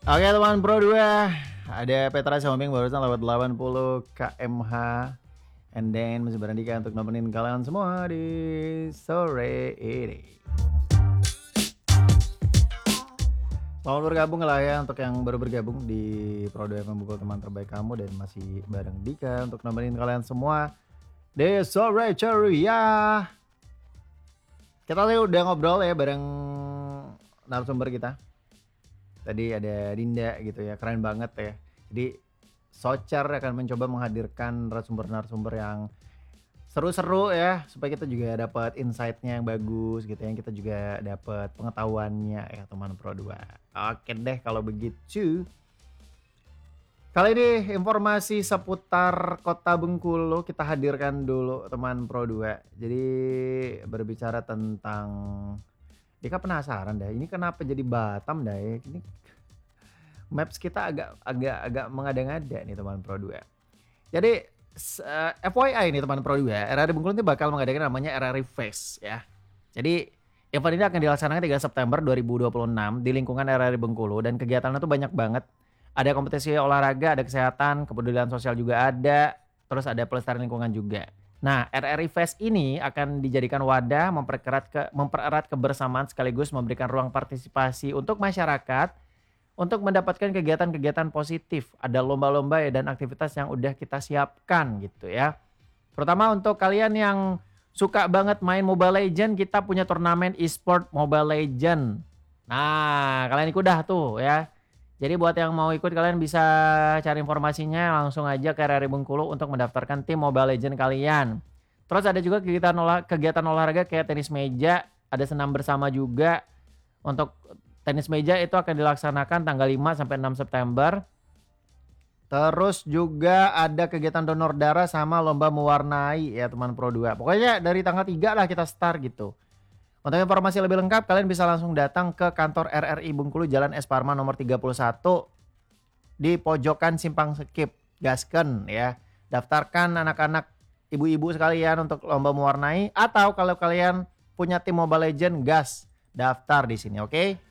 Oke teman Pro 2, ada Petra Xiaoming barusan lewat 80 kmh. And then masih berandika untuk nemenin kalian semua di sore ini. Selamat bergabung lah ya untuk yang baru bergabung di Pro 2 FM Bukul teman terbaik kamu. Dan masih bareng Dika untuk nemenin kalian semua di sore ceria. Kita tadi udah ngobrol ya bareng narasumber kita. Tadi ada Dinda gitu ya, keren banget ya. Jadi Socer akan mencoba menghadirkan narasumber-narasumber yang seru-seru ya, supaya kita juga dapat insight-nya yang bagus gitu ya, kita juga dapat pengetahuannya ya teman Pro 2. Oke deh kalau begitu. Kali ini informasi seputar Kota Bengkulu kita hadirkan dulu teman Pro 2. Jadi berbicara tentang Dika penasaran dah, ini kenapa jadi Batam dah ya? Ini maps kita agak mengada-ngada nih teman Pro 2. Jadi FYI nih teman Pro 2, RRI Bengkulu ini bakal mengadakan namanya RRI Fest ya. Jadi event ini akan dilaksanakan 3 September 2026 di lingkungan RRI Bengkulu dan kegiatannya tuh banyak banget. Ada kompetisi olahraga, ada kesehatan, kepedulian sosial juga ada, terus ada pelestarian lingkungan juga. Nah, RRI Fest ini akan dijadikan wadah mempererat kebersamaan sekaligus memberikan ruang partisipasi untuk masyarakat untuk mendapatkan kegiatan-kegiatan positif. Ada lomba-lomba dan aktivitas yang udah kita siapkan gitu ya. Terutama untuk kalian yang suka banget main Mobile Legend, kita punya turnamen e-sport Mobile Legend. Nah, kalian ikut dah tuh ya. Jadi buat yang mau ikut kalian bisa cari informasinya langsung aja ke RRI Bengkulu untuk mendaftarkan tim Mobile Legend kalian. Terus ada juga kegiatan olahraga kayak tenis meja, ada senam bersama juga. Untuk tenis meja itu akan dilaksanakan tanggal 5 sampai 6 September. Terus juga ada kegiatan donor darah sama lomba mewarnai ya teman Pro 2. Pokoknya dari tanggal 3 lah kita start gitu. Untuk informasi lebih lengkap kalian bisa langsung datang ke kantor RRI Bengkulu Jalan Es Parman nomor 31 di pojokan Simpang Sekip. Gasken ya. Daftarkan anak-anak ibu-ibu sekalian untuk lomba mewarnai, atau kalau kalian punya tim Mobile Legend gas daftar di sini, oke?